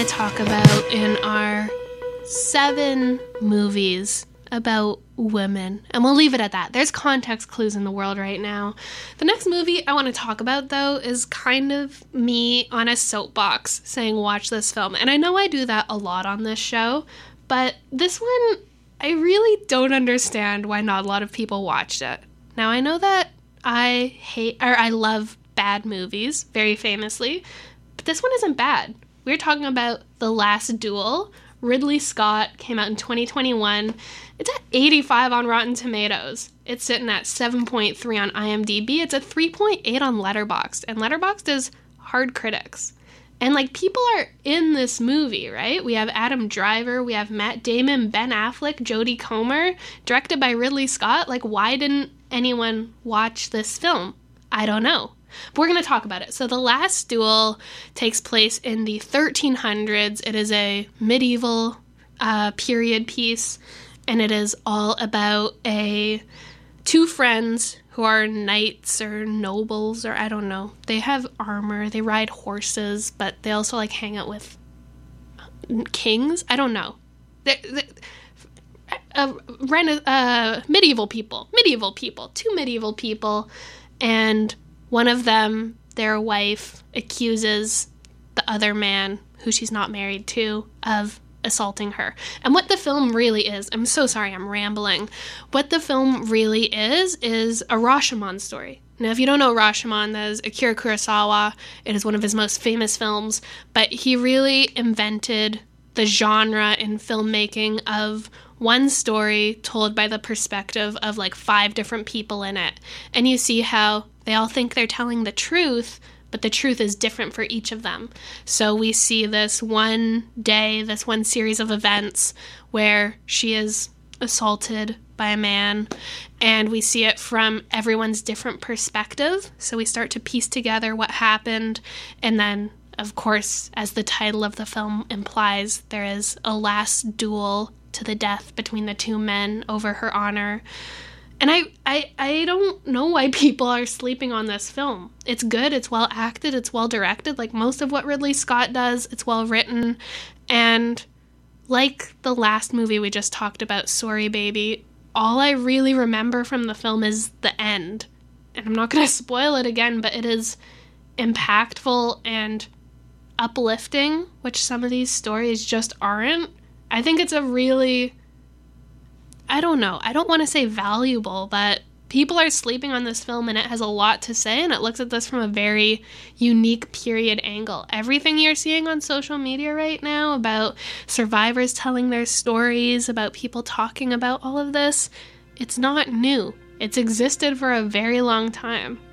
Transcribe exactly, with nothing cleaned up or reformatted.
to talk about in our seven movies about women. And we'll leave it at that. There's context clues in the world right now. The next movie I want to talk about, though, is kind of me on a soapbox saying, watch this film. And I know I do that a lot on this show, but this one, I really don't understand why not a lot of people watched it. Now, I know that I hate, or I love bad movies, very famously, but this one isn't bad. We're talking about The Last Duel. Ridley Scott, came out in twenty twenty-one. It's at eighty-five on Rotten Tomatoes. It's sitting at seven point three on IMDb. It's a three point eight on Letterboxd, and Letterboxd is hard critics. And, like, people are in this movie, right? We have Adam Driver, we have Matt Damon, Ben Affleck, Jodie Comer, directed by Ridley Scott. Like, why didn't anyone watch this film? I don't know. But we're going to talk about it. So The Last Duel takes place in the thirteen hundreds. It is a medieval uh, period piece, and it is all about a two friends who are knights or nobles, or I don't know. They have armor, they ride horses, but they also like hang out with kings. I don't know. They, they, uh, uh, medieval people, medieval people, two medieval people, and one of them, their wife, accuses the other man, who she's not married to, of assaulting her. And what the film really is, I'm so sorry I'm rambling, what the film really is, is a Rashomon story. Now, if you don't know Rashomon, that is Akira Kurosawa. It is one of his most famous films, but he really invented the genre in filmmaking of one story told by the perspective of like five different people in it. And you see how they all think they're telling the truth, but the truth is different for each of them. So we see this one day, this one series of events where she is assaulted by a man, and we see it from everyone's different perspective. So we start to piece together what happened, and then, of course, as the title of the film implies, there is a last duel to the death between the two men over her honor. And I, I I don't know why people are sleeping on this film. It's good, it's well acted, it's well directed, like most of what Ridley Scott does. It's well written, and like the last movie we just talked about, Sorry Baby, all I really remember from the film is the end. And I'm not going to spoil it again, but it is impactful and uplifting, which some of these stories just aren't. I think it's a really, I don't know, I don't want to say valuable, but people are sleeping on this film and it has a lot to say, and it looks at this from a very unique period angle. Everything you're seeing on social media right now about survivors telling their stories, about people talking about all of this, it's not new. It's existed for a very long time.